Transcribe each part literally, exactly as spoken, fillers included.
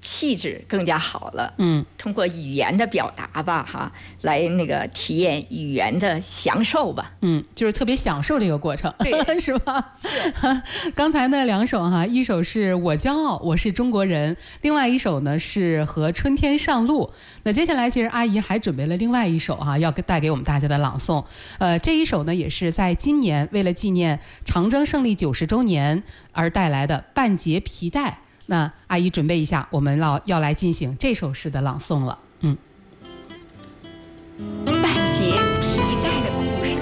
气质更加好了。 嗯， 通过语言的表达吧，哈，来那个体验语言的享受吧。 嗯，就是特别享受这个过程， 对， 是吧？ 是。 刚才那两首哈，一首是我骄傲，我是中国人，另外一首呢是和春天上路。那接下来其实阿姨还准备了另外一首哈，要带给我们大家的朗诵。呃，这一首呢也是在今年为了纪念长征胜利九十周年而带来的半截皮带。那阿姨准备一下，我们要要来进行这首诗的朗诵了。嗯， 半截皮带的故事。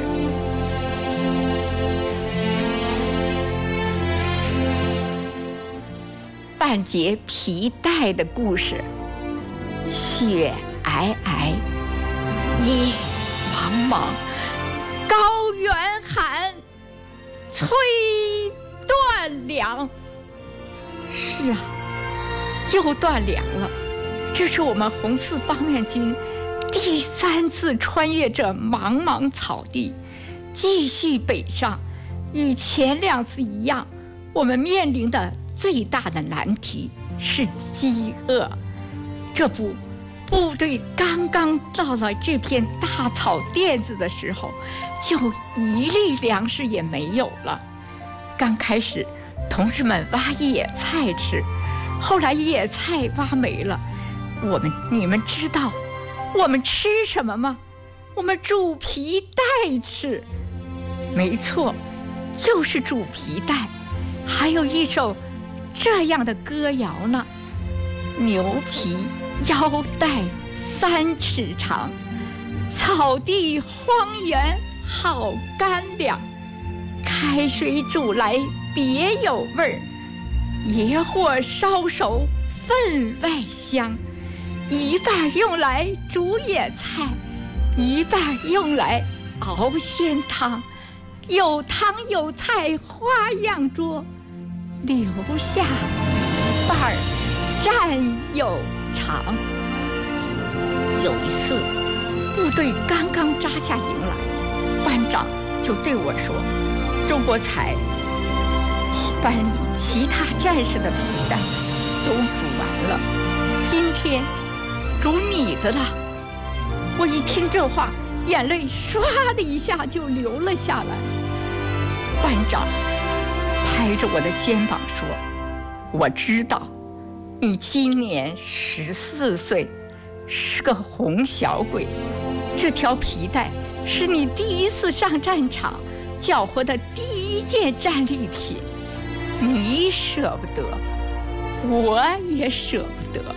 半截皮带的故事。雪皑皑，夜茫茫，高原寒，催断粮。是啊，又断粮了。这是我们红四方面军第三次穿越这茫茫草地，继续北上。与前两次一样，我们面临的最大的难题是饥饿。这不，部队刚刚到了这片大草甸子的时候，就一粒粮食也没有了。刚开始，同志们挖野菜吃，后来野菜挖没了，我们你们知道我们吃什么吗？我们煮皮带吃。没错，就是煮皮带。还有一首这样的歌谣呢：牛皮腰带三尺长，草地荒原好干粮，开水煮来别有味儿，野火烧熟分外香。一半用来煮野菜，一半用来熬鲜汤，有汤有菜花样桌，留下一半战友尝。有一次，部队刚刚扎下营来，班长就对我说：“周国才，班里其他战士的皮带都煮完了，今天煮你的了。”我一听这话，眼泪唰的一下就流了下来。班长拍着我的肩膀说：“我知道，你今年十四岁，是个红小鬼。这条皮带是你第一次上战场缴获的第一件战利品，你舍不得，我也舍不得。”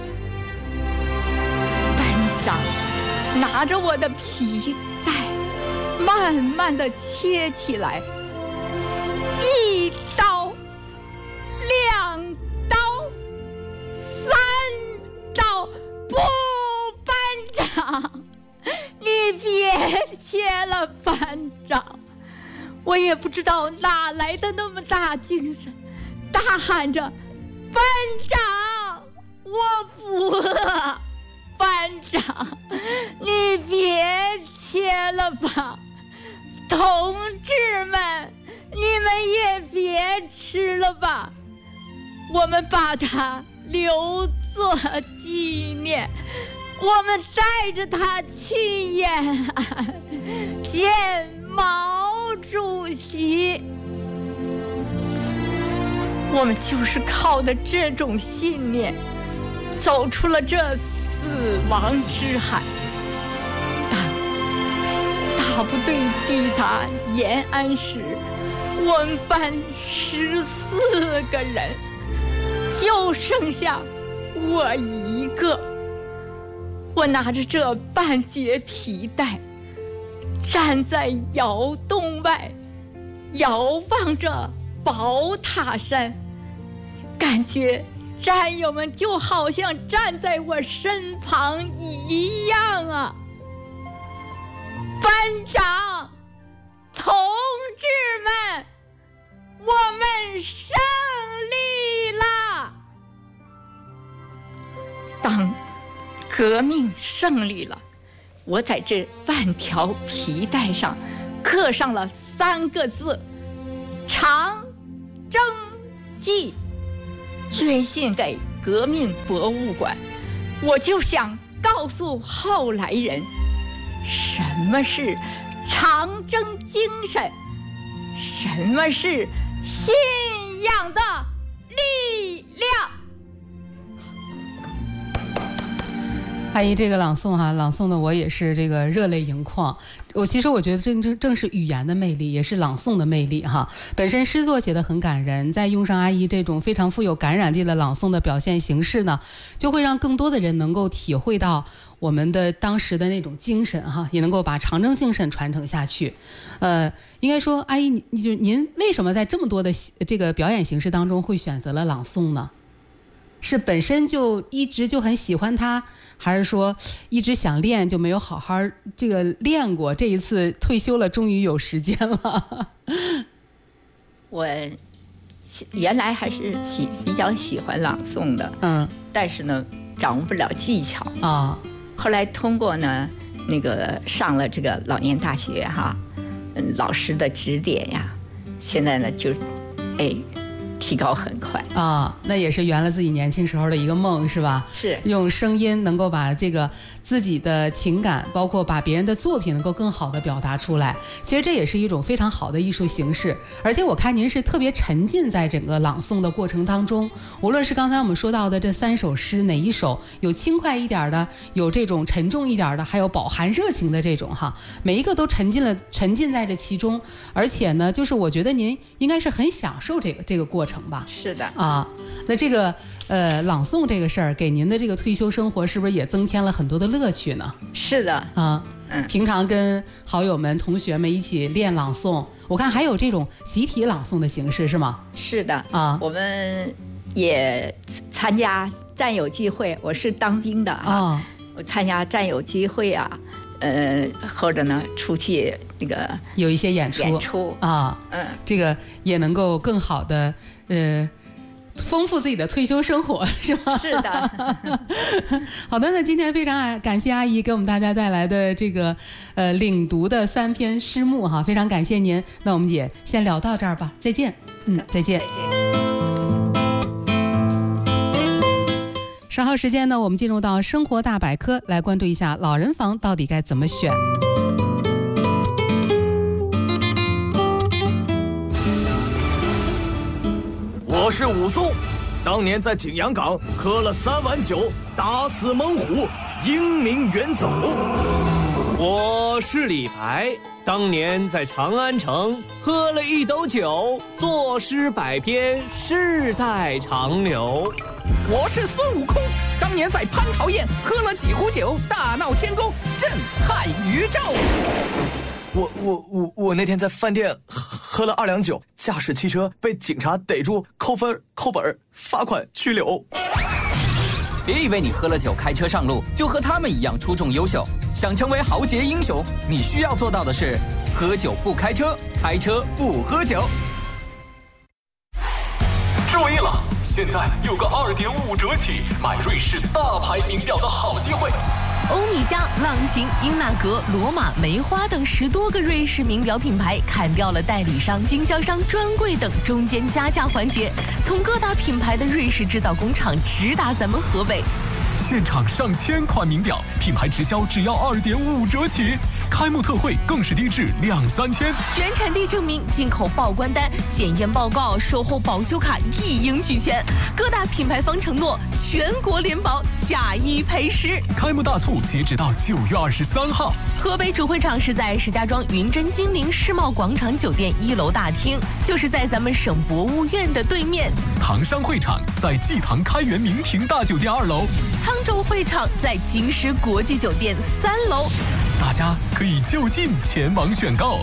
班长拿着我的皮带，慢慢地切起来，一刀，两刀，三刀。不，班长，你别切了，班长。我也不知道哪来的那么大精神，大喊着：“班长，我不饿。”班长，你别切了吧，同志们，你们也别吃了吧，我们把它留作纪念，我们带着它去延安见毛主席。我们就是靠的这种信念，走出了这死亡之海。当大部队抵达延安时，我们班十四个人，就剩下我一个。我拿着这半截皮带，站在窑洞外，遥望着宝塔山，感觉战友们就好像站在我身旁一样啊！班长，同志们，我们胜利了！当革命胜利了，我在这半条皮带上刻上了三个字：长征记。捐献给革命博物馆，我就想告诉后来人，什么是长征精神，什么是信仰的力量。 阿姨这个朗诵哈、啊，朗诵的我也是这个热泪盈眶。我其实我觉得正正正是语言的魅力，也是朗诵的魅力哈。本身诗作写得很感人，再用上阿姨这种非常富有感染力的朗诵的表现形式呢，就会让更多的人能够体会到我们的当时的那种精神哈，也能够把长征精神传承下去。呃，应该说，阿姨，你你就您为什么在这么多的这个表演形式当中会选择了朗诵呢？是本身就一直就很喜欢它，还是说一直想练就没有好好这个练过？这一次退休了，终于有时间了。 我原来还是喜比较喜欢朗诵的，嗯，但是呢，掌握不了技巧啊、哦。后来通过呢，那个上了这个老年大学哈，嗯，老师的指点呀，现在呢就，哎。提高很快啊，那也是圆了自己年轻时候的一个梦，是吧？ 是用声音能够把这个自己的情感，包括把别人的作品能够更好的表达出来。其实这也是一种非常好的艺术形式，而且我看您是特别沉浸在整个朗诵的过程当中。无论是刚才我们说到的这三首诗，哪一首有轻快一点的，有这种沉重一点的，还有饱含热情的这种哈，每一个都沉浸了，沉浸在这其中。而且呢，就是我觉得您应该是很享受这个这个过程。程吧， 是的啊，那这个呃朗诵这个事儿，给您的这个退休生活是不是也增添了很多的乐趣呢？ 是的啊，嗯，平常跟好友们、同学们一起练朗诵，我看还有这种集体朗诵的形式是吗？ 是的啊，我们也参加战友集会，我是当兵的啊，哦、我参加战友集会啊。呃，或者呢，出去那个有一些演出， 演出啊，嗯，这个也能够更好的呃丰富自己的退休生活，是吗？ 是的。 好的，那今天非常感谢阿姨给我们大家带来的这个呃领读的三篇诗目哈，非常感谢您。那我们也先聊到这儿吧，再见。嗯，再见。 再见。 稍后时间呢，我们进入到生活大百科，来关注一下老人房到底该怎么选。 我是武松，当年在景阳冈喝了三碗酒，打死猛虎，英名远走。 我是李白，当年在长安城喝了一斗酒，作诗百篇，世代长流。 我是孙悟空，当年在蟠桃宴喝了几壶酒，大闹天宫，震撼宇宙。 我我我我那天在饭店喝了二两酒，驾驶汽车被警察逮住，扣分、扣本、罚款、拘留。 别以为你喝了酒开车上路就和他们一样出众优秀，想成为豪杰英雄，你需要做到的是喝酒不开车，开车不喝酒。 注意了，现在有个 二点五 折起买瑞士大牌名表的好机会。 欧米茄、浪琴、英纳格、罗马、梅花等十多个瑞士名表品牌砍掉了代理商、经销商、专柜等中间加价环节，从各大品牌的瑞士制造工厂直达咱们河北。 现场上千款名表，品牌直销只要 二点五 折起，开幕特惠更是低至两三千。 原产地证明、进口报关单、检验报告、售后保修卡一应俱全。各大品牌方承诺全国联保，假一赔十。 开幕大促截止到九月二十三号。 河北主会场是在石家庄云臻金陵世贸广场酒店一楼大厅，就是在咱们省博物院的对面。 唐山会场在济唐开元名庭大酒店二楼。 沧州会场在京师国际酒店三楼， 大家可以就近前往选购。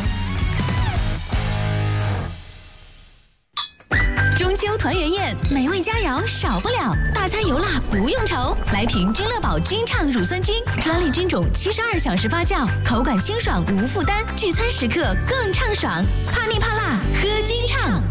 中秋团圆宴，美味佳肴少不了，大餐油辣不用愁。来瓶君乐宝君畅乳酸菌，专利菌种，七十二小时发酵，口感清爽无负担，聚餐时刻更畅爽。怕腻怕辣，喝君畅。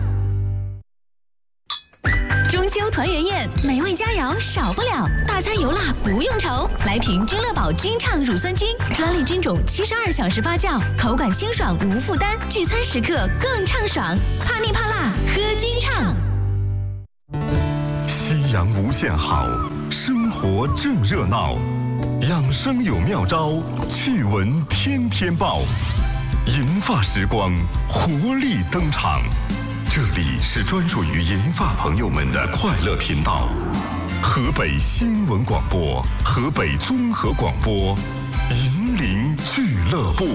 中秋团圆宴，美味佳肴少不了，大餐油辣不用愁。来瓶君乐宝君畅乳酸菌，专利菌种，七十二小时发酵，口感清爽无负担，聚餐时刻更畅爽。怕腻怕辣，喝君畅。 夕阳阳无限好，生活正热闹，养生有妙招，趣闻天天报，银发时光活力登场。这里是专属于银发朋友们的快乐频道，河北新闻广播，河北综合广播，银铃俱乐部。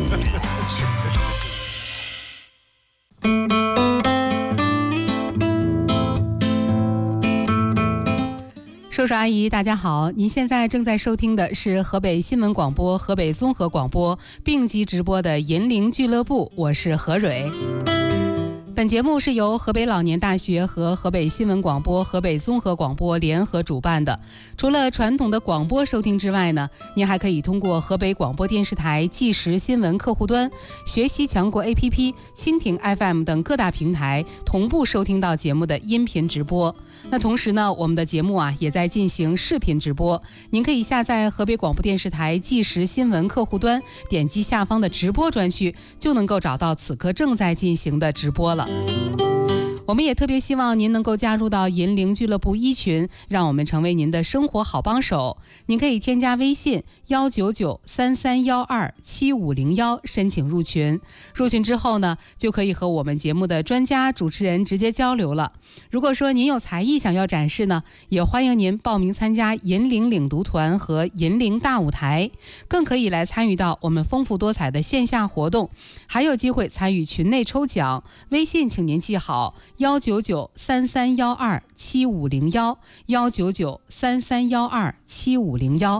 叔叔阿姨大家好，您现在正在收听的是河北新闻广播、河北综合广播并机直播的银铃俱乐部，我是何蕊。本节目是由河北老年大学和河北新闻广播、河北综合广播联合主办的。除了传统的广播收听之外呢，您还可以通过河北广播电视台即时新闻客户端、学习强国 A P P、蜻蜓 F M 等各大平台同步收听到节目的音频直播。那同时呢，我们的节目啊也在进行视频直播，您可以下载河北广播电视台即时新闻客户端，点击下方的直播专区，就能够找到此刻正在进行的直播了。我们也特别希望您能够加入到银铃俱乐部一群，让我们成为您的生活好帮手。您可以添加微信幺九九三三幺二七五零幺申请入群。入群之后呢，就可以和我们节目的专家主持人直接交流了。如果说您有才艺想要展示呢，也欢迎您报名参加银铃领读团和银铃大舞台，更可以来参与到我们丰富多彩的线下活动，还有机会参与群内抽奖。微信请您记好幺九九三三幺二七五零幺幺九九三三幺二七五零幺。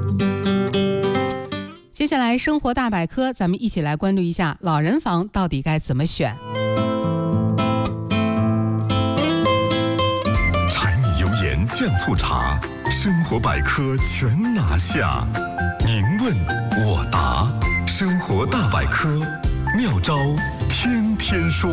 接下来生活大百科，咱们一起来关注一下老人房到底该怎么选。 柴米油盐酱醋茶，生活百科全拿下。您问我答，生活大百科，妙招天天说。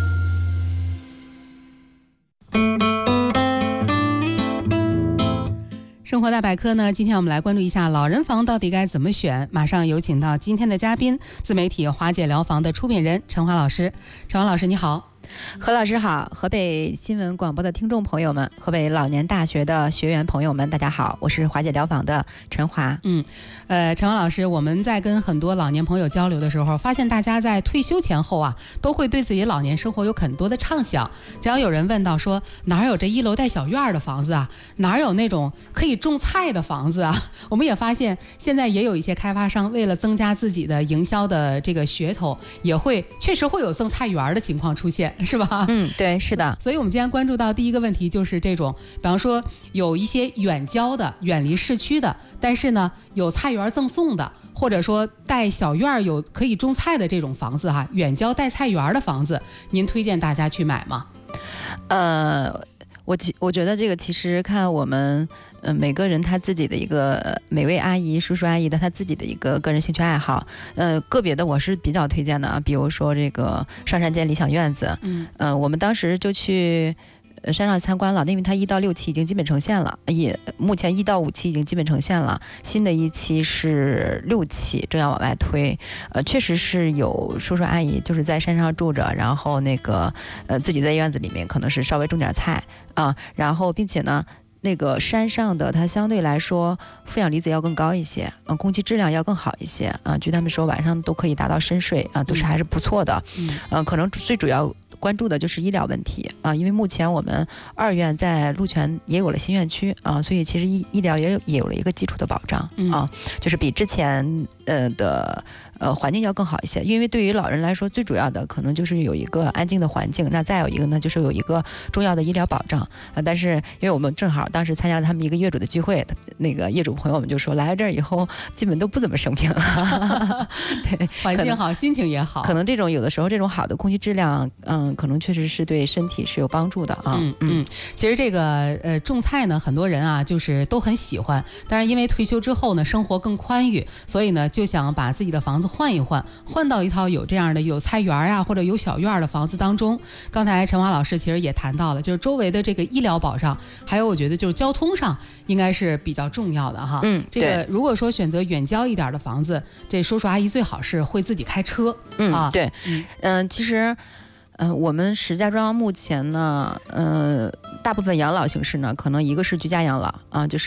生活大百科呢，今天我们来关注一下老人房到底该怎么选。马上有请到今天的嘉宾，自媒体华姐疗房的出品人陈华老师。陈华老师你好。 何老师好，河北新闻广播的听众朋友们，河北老年大学的学员朋友们，大家好，我是华姐疗房的陈华。 嗯，呃，陈华老师，我们在跟很多老年朋友交流的时候，发现大家在退休前后啊，都会对自己老年生活有很多的畅想。只要有人问到说哪有这一楼带小院的房子啊，哪有那种可以种菜的房子啊，我们也发现现在也有一些开发商为了增加自己的营销的这个噱头，也会确实会有赠菜园的情况出现。是吧？ 嗯，对，是的。 所以我们今天关注到第一个问题就是这种，比方说有一些远郊的、远离市区的，但是呢有菜园赠送的，或者说带小院有可以种菜的这种房子哈，远郊带菜园的房子，您推荐大家去买吗？ 呃，我其我觉得这个其实看我们。呃，每个人他自己的一个每位阿姨、叔叔阿姨的他自己的一个个人兴趣爱好，呃，个别的我是比较推荐的啊，比如说这个上山间理想院子，嗯，呃，我们当时就去山上参观了，因为它一到六期已经基本呈现了，也目前一到五期已经基本呈现了，新的一期是六期，正要往外推。呃，确实是有叔叔阿姨就是在山上住着，然后那个呃自己在院子里面可能是稍微种点菜啊，然后并且呢。那个山上的它相对来说负氧离子要更高一些，嗯，空气质量要更好一些啊。据他们说，晚上都可以达到深睡啊，都是还是不错的。嗯，呃，可能最主要关注的就是医疗问题啊，因为目前我们二院在鹿泉也有了新院区啊，所以其实医医疗也有也有了一个基础的保障啊，就是比之前呃的。呃，环境要更好一些，因为对于老人来说，最主要的可能就是有一个安静的环境，那再有一个呢，就是有一个重要的医疗保障。呃，但是因为我们正好当时参加了他们一个业主的聚会，那个业主朋友们就说，来了这儿以后基本都不怎么生病了。对， 环境好，心情也好。 可能这种有的时候这种好的空气质量，嗯，可能确实是对身体是有帮助的啊。 嗯嗯，其实这个呃种菜呢，很多人啊就是都很喜欢，但是因为退休之后呢，生活更宽裕，所以呢就想把自己的房子换一换，换到一套有这样的有菜园啊或者有小院的房子当中。刚才陈华老师其实也谈到了，就是周围的这个医疗保障，还有我觉得就是交通上应该是比较重要的哈。嗯，这个如果说选择远郊一点的房子，这叔叔阿姨最好是会自己开车。 嗯啊，对，嗯、呃，其实。 呃，我们石家庄目前呢，呃，大部分养老形式呢，可能一个是居家养老啊，就是